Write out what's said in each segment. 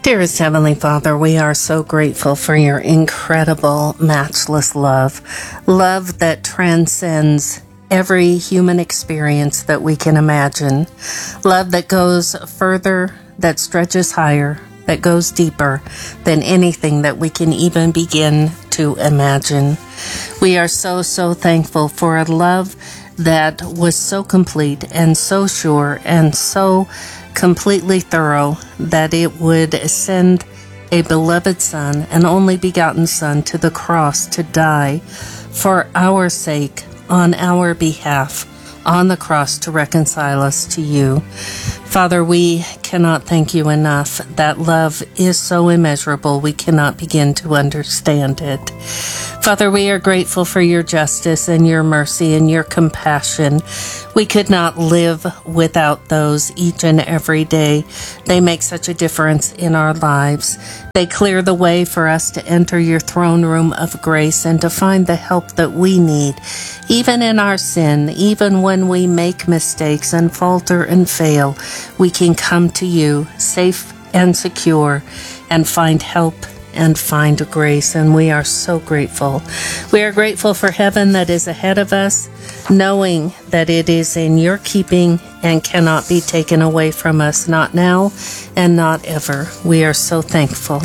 Dearest Heavenly Father, we are so grateful for your incredible, matchless love. Love that transcends every human experience that we can imagine. Love that goes further, that stretches higher, that goes deeper than anything that we can even begin to imagine. We are so thankful for a love that was so complete and so sure and so completely thorough that it would send a beloved Son, an only begotten Son, to the cross to die for our sake, on our behalf, on the cross to reconcile us to you. Father, we cannot thank you enough. That love is so immeasurable, we cannot begin to understand it. Father, we are grateful for your justice and your mercy and your compassion. We could not live without those each and every day. They make such a difference in our lives. They clear the way for us to enter your throne room of grace and to find the help that we need, even in our sin, even when we make mistakes and falter and fail. We can come to you safe and secure and find help and find grace, and we are so grateful. We are grateful for heaven that is ahead of us, knowing that it is in your keeping and cannot be taken away from us, not now and not ever. We are so thankful.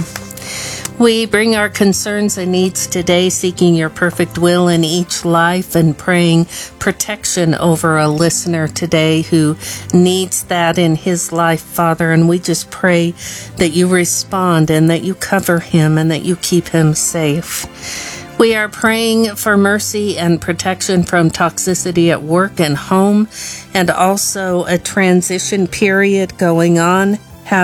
We bring our concerns and needs today, seeking your perfect will in each life and praying protection over a listener today who needs that in his life, Father. And we just pray that you respond and that you cover him and that you keep him safe. We are praying for mercy and protection from toxicity at work and home, and also a transition period going on,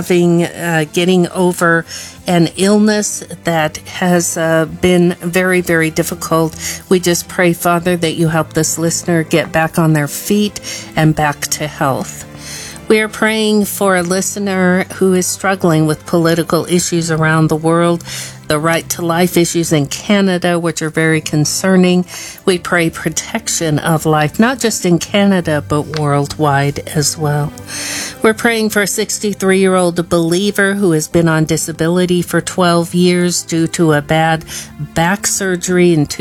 getting over an illness that has been very difficult. We just pray, Father, that you help this listener get back on their feet and back to health. We are praying for a listener who is struggling with political issues around the world, the right to life issues in Canada, which are very concerning. We pray protection of life, not just in Canada, but worldwide as well. We're praying for a 63-year-old believer who has been on disability for 12 years due to a bad back surgery in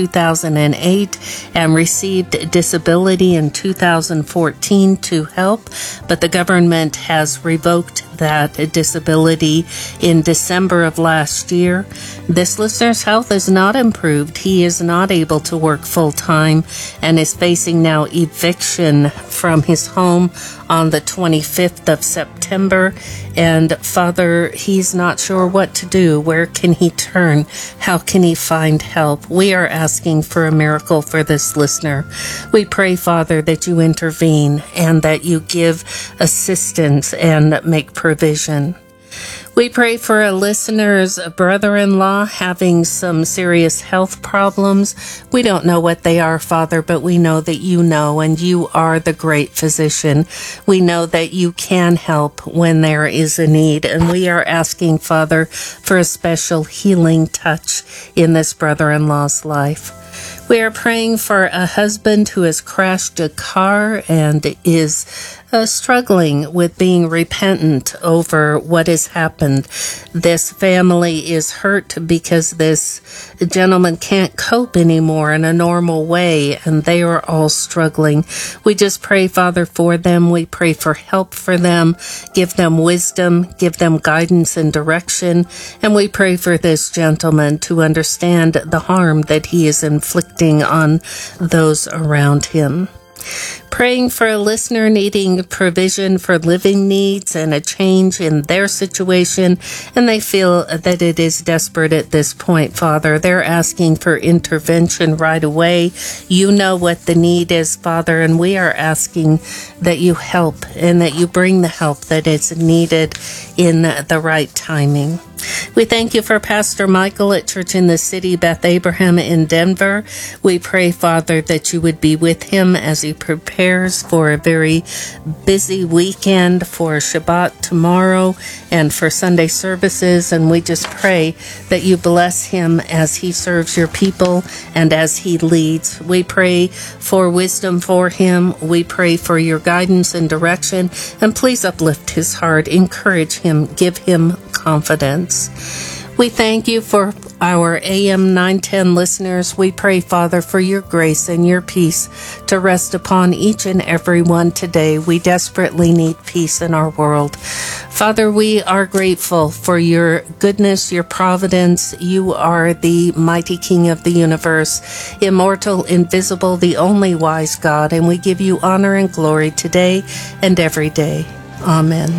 2008 and received disability in 2014 to help, but the government has revoked that disability in December of last year. This listener's health is not improved. He is not able to work full-time and is facing now eviction from his home on the 25th of September. And Father, he's not sure what to do. Where can he turn? How can he find help? We are asking for a miracle for this listener. We pray, Father, that you intervene and that you give assistance and make provision. We pray for a listener's brother-in-law having some serious health problems. We don't know what they are, Father, but we know that you know, and you are the great physician. We know that you can help when there is a need, and we are asking, Father, for a special healing touch in this brother-in-law's life. We are praying for a husband who has crashed a car and is struggling with being repentant over what has happened. This family is hurt because this gentleman can't cope anymore in a normal way, and they are all struggling. We just pray, Father, for them. We pray for help for them. Give them wisdom, give them guidance and direction, and we pray for this gentleman to understand the harm that he is inflicting on those around him. Praying for a listener needing provision for living needs and a change in their situation, and they feel that it is desperate at this point, Father. They're asking for intervention right away. You know what the need is, Father, and we are asking that you help and that you bring the help that is needed in the right timing. We thank you for Pastor Michael at Church in the City, Beth Abraham in Denver. We pray, Father, that you would be with him as he prepares for a very busy weekend, for Shabbat tomorrow and for Sunday services. And we just pray that you bless him as he serves your people and as he leads. We pray for wisdom for him. We pray for your guidance and direction. And please uplift his heart, encourage him, give him confidence. We thank you for our AM 910 listeners. We pray, Father, for your grace and your peace to rest upon each and every one today. We desperately need peace in our world. Father, we are grateful for your goodness, your providence. You are the mighty King of the universe, immortal, invisible, the only wise God, and we give you honor and glory today and every day. Amen.